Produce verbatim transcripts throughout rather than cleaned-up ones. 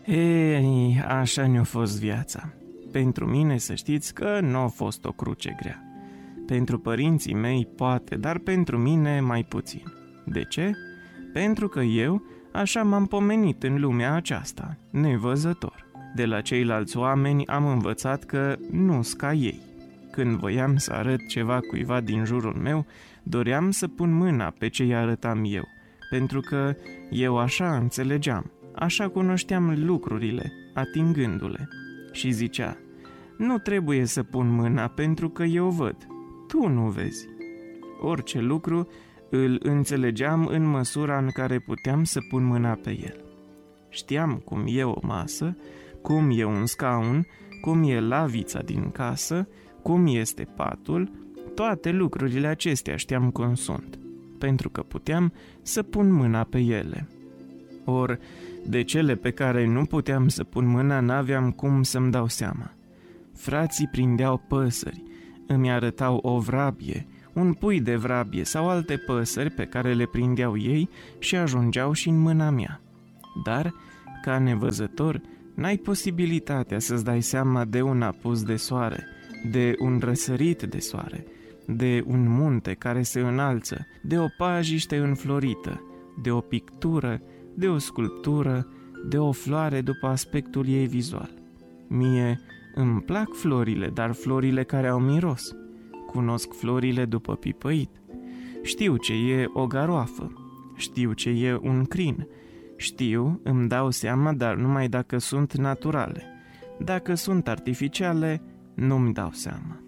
Ei, așa ne-a fost viața. Pentru mine să știți că nu a fost o cruce grea. Pentru părinții mei poate, dar pentru mine mai puțin. De ce? Pentru că eu așa m-am pomenit în lumea aceasta, nevăzător. De la ceilalți oameni am învățat că nu-s ca ei. Când voiam să arăt ceva cuiva din jurul meu, doream să pun mâna pe ce-i arătam eu, pentru că eu așa înțelegeam, așa cunoșteam lucrurile, atingându-le. Și zicea, nu trebuie să pun mâna pentru că eu văd, tu nu vezi. Orice lucru îl înțelegeam în măsura în care puteam să pun mâna pe el. Știam cum e o masă, cum e un scaun, cum e lavița din casă, cum este patul, toate lucrurile acestea știam cum sunt, pentru că puteam să pun mâna pe ele. Or, de cele pe care nu puteam să pun mâna, n-aveam cum să-mi dau seama. Frații prindeau păsări, îmi arătau o vrabie, un pui de vrabie sau alte păsări pe care le prindeau ei și ajungeau și în mâna mea. Dar, ca nevăzător, n-ai posibilitatea să-ți dai seama de un apus de soare, de un răsărit de soare, de un munte care se înalță, de o pajiște înflorită, de o pictură, de o sculptură, de o floare după aspectul ei vizual. Mie îmi plac florile, dar florile care au miros. Cunosc florile după pipăit. Știu ce e o garoafă. Știu ce e un crin. Știu, îmi dau seama, dar numai dacă sunt naturale. Dacă sunt artificiale, nu-mi dau seama.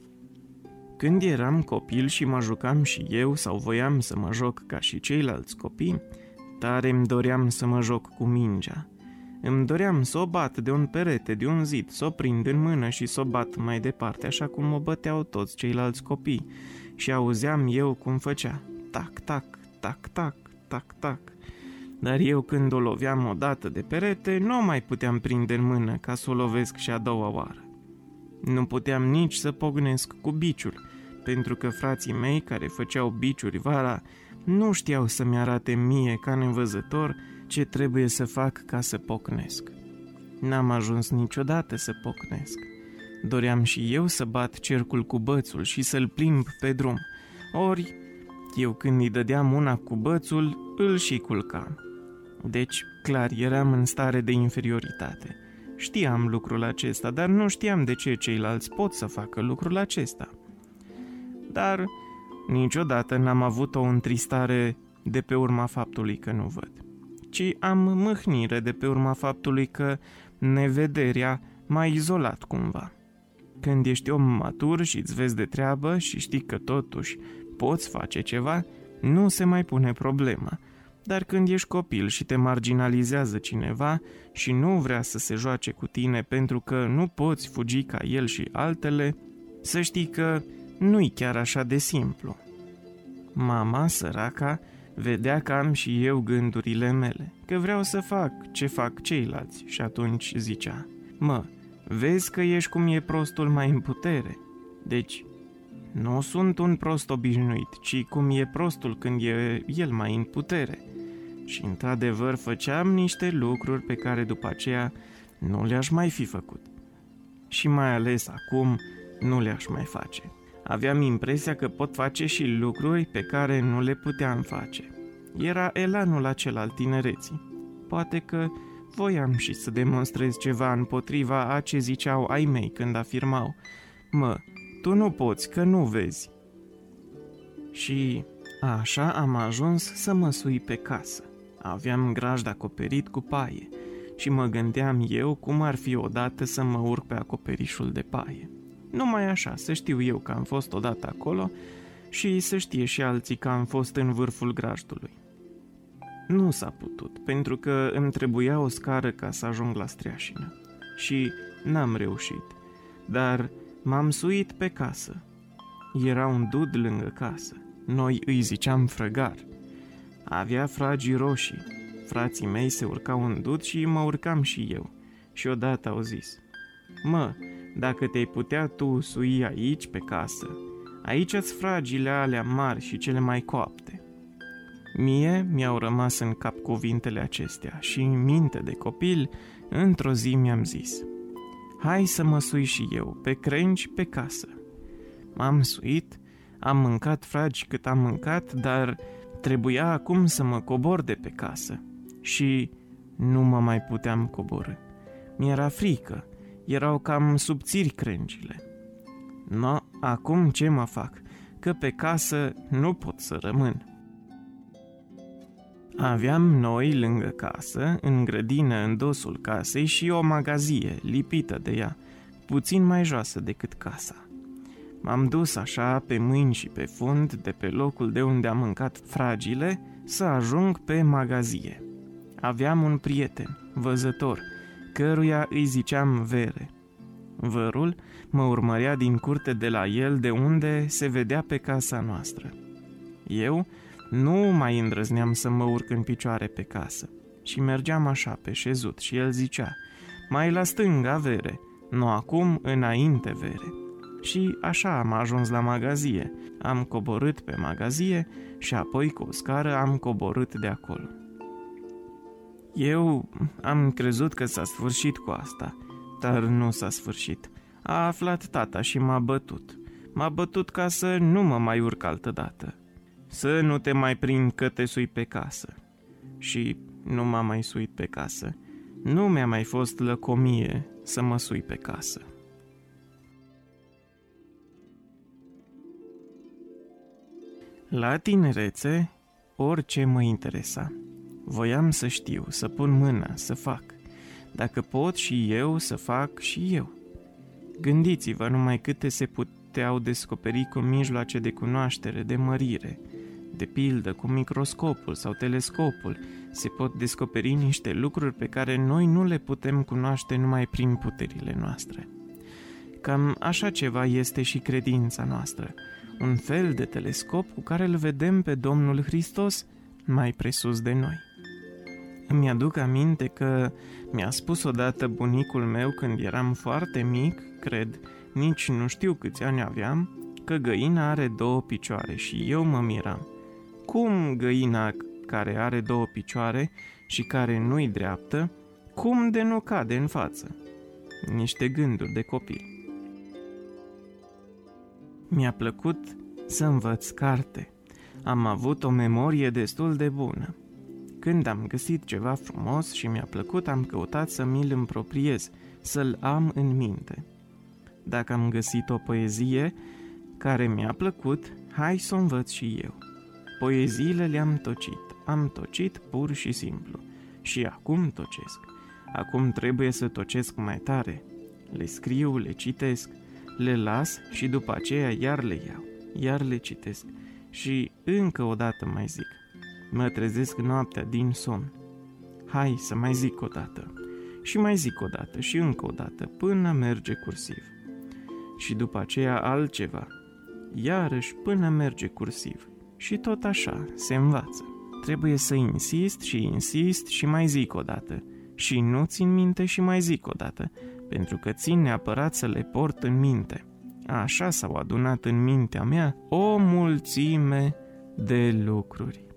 Când eram copil și mă jucam și eu sau voiam să mă joc ca și ceilalți copii, tare îmi doream să mă joc cu mingea. Îmi doream să o bat de un perete, de un zid, să o prind în mână și să o bat mai departe, așa cum o băteau toți ceilalți copii. Și auzeam eu cum făcea, tac, tac, tac, tac, tac, tac. Dar eu când o loveam odată de perete, nu mai puteam prinde în mână ca să o lovesc și a doua oară. Nu puteam nici să pognesc cu biciul, pentru că frații mei care făceau biciuri vara nu știau să-mi arate mie ca nevăzător ce trebuie să fac ca să pocnesc. N-am ajuns niciodată să pocnesc. Doream și eu să bat cercul cu bățul și să-l plimb pe drum. Ori, eu când îi dădeam una cu bățul, îl și culcam. Deci, clar, eram în stare de inferioritate. Știam lucrul acesta, dar nu știam de ce ceilalți pot să facă lucrul acesta. Dar niciodată n-am avut o întristare de pe urma faptului că nu văd, ci am mâhnire de pe urma faptului că nevederea m-a izolat cumva. Când ești om matur și îți vezi de treabă și știi că totuși poți face ceva, nu se mai pune problema. Dar când ești copil și te marginalizează cineva și nu vrea să se joace cu tine pentru că nu poți fugi ca el și altele, să știi că nu-i chiar așa de simplu. Mama, săraca, vedea că am și eu gândurile mele, că vreau să fac ce fac ceilalți și atunci zicea, mă, vezi că ești cum e prostul mai în putere? Deci, nu sunt un prost obișnuit, ci cum e prostul când e el mai în putere. Și într-adevăr făceam niște lucruri pe care după aceea nu le-aș mai fi făcut. Și mai ales acum nu le-aș mai face. Aveam impresia că pot face și lucruri pe care nu le puteam face. Era elanul acela al tinereții. Poate că voiam și să demonstrez ceva împotriva a ce ziceau ai mei când afirmau, mă, tu nu poți, că nu vezi. Și așa am ajuns să mă sui pe casă. Aveam grajd acoperit cu paie și mă gândeam eu cum ar fi odată să mă urc pe acoperișul de paie. Numai așa, să știu eu că am fost odată acolo și să știe și alții că am fost în vârful grajdului. Nu s-a putut, pentru că îmi trebuia o scară ca să ajung la streașină și n-am reușit, dar m-am suit pe casă. Era un dud lângă casă, noi îi ziceam frăgar. Avea fragii roșii, frații mei se urcau în dud și mă urcam și eu. Și odată au zis, mă, dacă te-ai putea tu sui aici pe casă, aici-ți fragile alea mari și cele mai coapte. Mie mi-au rămas în cap cuvintele acestea și în minte de copil, într-o zi mi-am zis: hai să mă sui și eu, pe crengi, pe casă. M-am suit, am mâncat fragi cât am mâncat, dar trebuia acum să mă cobor de pe casă. Și nu mă mai puteam coborî. Mi-era frică, erau cam subțiri crengile. No, acum ce mă fac? Că pe casă nu pot să rămân. Aveam noi, lângă casă, în grădină, în dosul casei, și o magazie lipită de ea, puțin mai joasă decât casa. M-am dus așa pe mâini și pe fund de pe locul de unde am mâncat fragile să ajung pe magazie. Aveam un prieten, văzător, căruia îi ziceam Vere. Vărul mă urmărea din curte de la el, de unde se vedea pe casa noastră. Eu nu mai îndrăzneam să mă urc în picioare pe casă și mergeam așa pe șezut și el zicea: mai la stânga, Vere, nu acum, înainte, Vere. Și așa am ajuns la magazie, am coborât pe magazie și apoi cu o scară am coborât de acolo. Eu am crezut că s-a sfârșit cu asta, dar nu s-a sfârșit. A aflat tata și m-a bătut. M-a bătut ca să nu mă mai urc altădată. Să nu te mai prind că te sui pe casă. Și nu m-a mai suit pe casă. Nu mi-a mai fost lăcomie să mă sui pe casă. La tinerețe, orice mă interesa. Voiam să știu, să pun mâna, să fac. Dacă pot și eu, să fac și eu. Gândiți-vă numai câte se puteau descoperi cu mijloace de cunoaștere, de mărire. De pildă, cu microscopul sau telescopul, se pot descoperi niște lucruri pe care noi nu le putem cunoaște numai prin puterile noastre. Cam așa ceva este și credința noastră, un fel de telescop cu care îl vedem pe Domnul Hristos mai presus de noi. Îmi aduc aminte că mi-a spus odată bunicul meu când eram foarte mic, cred, nici nu știu câți ani aveam, că găina are două picioare și eu mă miram. Cum găina care are două picioare și care nu-i dreaptă, cum de nu cade în față? Niște gânduri de copil. Mi-a plăcut să învăț carte. Am avut o memorie destul de bună. Când am găsit ceva frumos și mi-a plăcut, am căutat să mi-l împropriez, să-l am în minte. Dacă am găsit o poezie care mi-a plăcut, hai să o învăț și eu. Poeziile le-am tocit, am tocit pur și simplu. Și acum tocesc. Acum trebuie să tocesc mai tare. Le scriu, le citesc, le las și după aceea iar le iau, iar le citesc. Și încă o dată mai zic. Mă trezesc noaptea din somn. Hai să mai zic o dată. Și mai zic o dată și încă o dată, până merge cursiv. Și după aceea altceva. Iarăși până merge cursiv. Și tot așa se învață. Trebuie să insist și insist și mai zic o dată. Și nu țin minte și mai zic o dată, pentru că țin neapărat să le port în minte. Așa s-au adunat în mintea mea o mulțime de lucruri.